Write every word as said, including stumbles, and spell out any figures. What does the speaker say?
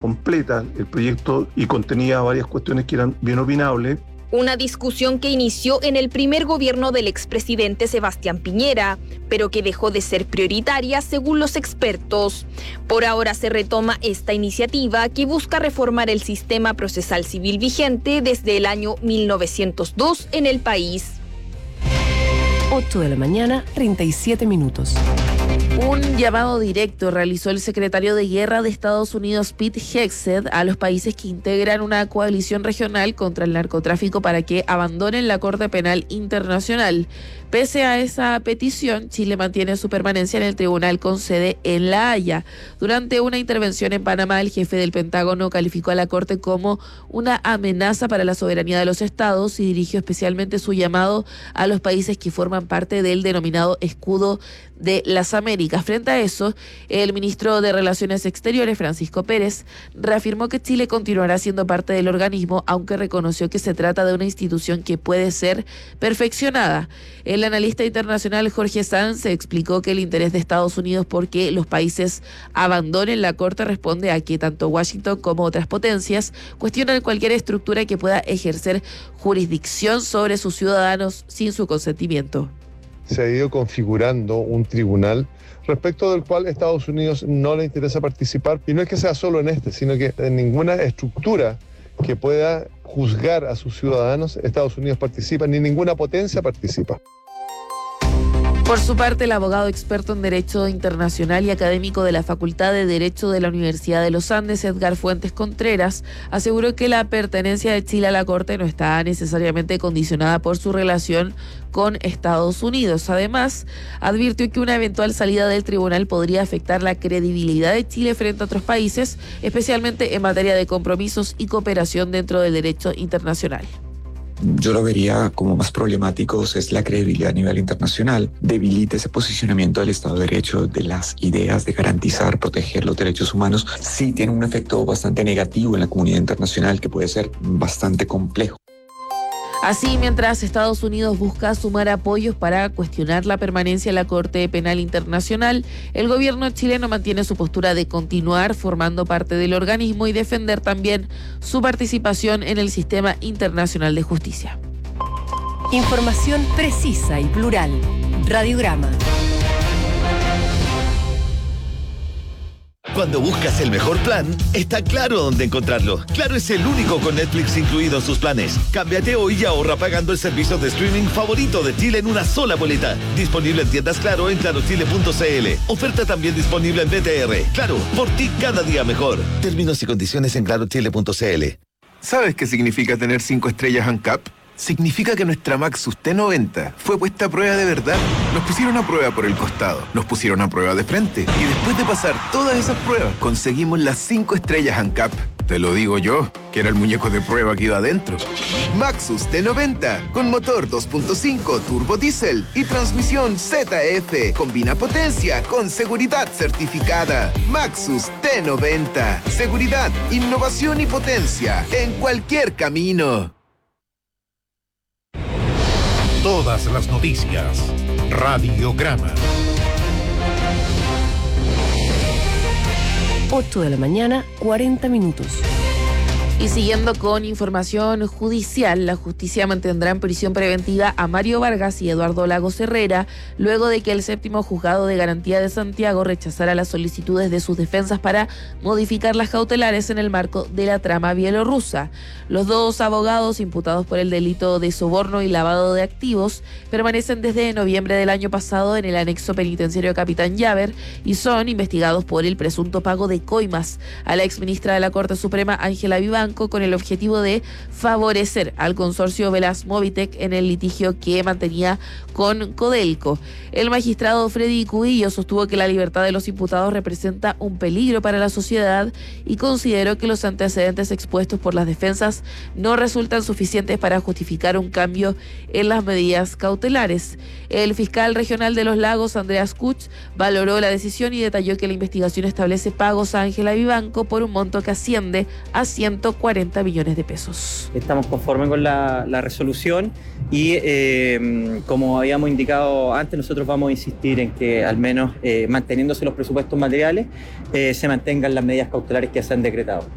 completa el proyecto y contenía varias cuestiones que eran bien opinables. Una discusión que inició en el primer gobierno del expresidente Sebastián Piñera, pero que dejó de ser prioritaria según los expertos. Por ahora se retoma esta iniciativa que busca reformar el sistema procesal civil vigente desde el año mil novecientos dos en el país. ocho de la mañana, treinta y siete minutos. Un llamado directo realizó el secretario de Guerra de Estados Unidos, Pete Hegseth, a los países que integran una coalición regional contra el narcotráfico para que abandonen la Corte Penal Internacional. Pese a esa petición, Chile mantiene su permanencia en el tribunal con sede en La Haya. Durante una intervención en Panamá, el jefe del Pentágono calificó a la Corte como una amenaza para la soberanía de los estados y dirigió especialmente su llamado a los países que forman parte del denominado Escudo de las Américas. Frente a eso, el ministro de Relaciones Exteriores, Francisco Pérez, reafirmó que Chile continuará siendo parte del organismo, aunque reconoció que se trata de una institución que puede ser perfeccionada. El analista internacional Jorge Sanz explicó que el interés de Estados Unidos por que los países abandonen la Corte responde a que tanto Washington como otras potencias cuestionan cualquier estructura que pueda ejercer jurisdicción sobre sus ciudadanos sin su consentimiento. Se ha ido configurando un tribunal respecto del cual Estados Unidos no le interesa participar, y no es que sea solo en este, sino que en ninguna estructura que pueda juzgar a sus ciudadanos Estados Unidos participa, ni ninguna potencia participa. Por su parte, el abogado experto en Derecho Internacional y académico de la Facultad de Derecho de la Universidad de los Andes, Edgar Fuentes Contreras, aseguró que la pertenencia de Chile a la Corte no está necesariamente condicionada por su relación con Estados Unidos. Además, advirtió que una eventual salida del tribunal podría afectar la credibilidad de Chile frente a otros países, especialmente en materia de compromisos y cooperación dentro del derecho internacional. Yo lo vería como más problemático es la credibilidad a nivel internacional. Debilita ese posicionamiento del Estado de Derecho, de las ideas de garantizar, proteger los derechos humanos. Sí tiene un efecto bastante negativo en la comunidad internacional que puede ser bastante complejo. Así, mientras Estados Unidos busca sumar apoyos para cuestionar la permanencia en la Corte Penal Internacional, el gobierno chileno mantiene su postura de continuar formando parte del organismo y defender también su participación en el sistema internacional de justicia. Información precisa y plural. Radiograma. Cuando buscas el mejor plan, está Claro dónde encontrarlo. Claro es el único con Netflix incluido en sus planes. Cámbiate hoy y ahorra pagando el servicio de streaming favorito de Chile en una sola boleta. Disponible en tiendas Claro en claro chile punto c l. Oferta también disponible en B T R. Claro, por ti cada día mejor. Términos y condiciones en claro chile punto c l. ¿Sabes qué significa tener cinco estrellas ANCAP? Significa que nuestra Maxus T noventa fue puesta a prueba de verdad. Nos pusieron a prueba por el costado, nos pusieron a prueba de frente y después de pasar todas esas pruebas conseguimos las cinco estrellas ANCAP. Te lo digo yo, que era el muñeco de prueba que iba adentro. Maxus T noventa, con motor dos punto cinco turbo diésel y transmisión Z F. Combina potencia con seguridad certificada. Maxus T noventa. Seguridad, innovación y potencia en cualquier camino. Todas las noticias. Radiograma. ocho de la mañana, cuarenta minutos. Y siguiendo con información judicial, la justicia mantendrá en prisión preventiva a Mario Vargas y Eduardo Lagos Herrera, luego de que el séptimo juzgado de garantía de Santiago rechazara las solicitudes de sus defensas para modificar las cautelares en el marco de la trama bielorrusa. Los dos abogados imputados por el delito de soborno y lavado de activos permanecen desde noviembre del año pasado en el anexo penitenciario Capitán Llaver y son investigados por el presunto pago de coimas a la exministra de la Corte Suprema, Ángela Vivanco, con el objetivo de favorecer al consorcio Velas Movitec en el litigio que mantenía con Codelco. El magistrado Freddy Cubillo sostuvo que la libertad de los imputados representa un peligro para la sociedad y consideró que los antecedentes expuestos por las defensas no resultan suficientes para justificar un cambio en las medidas cautelares. El fiscal regional de Los Lagos, Andreas Kuch, valoró la decisión y detalló que la investigación establece pagos a Ángela Vivanco por un monto que asciende a ciento cuarenta millones de pesos. Estamos conformes con la, la resolución y eh, como habíamos indicado antes, nosotros vamos a insistir en que al menos eh, manteniéndose los presupuestos materiales, eh, se mantengan las medidas cautelares que se han decretado.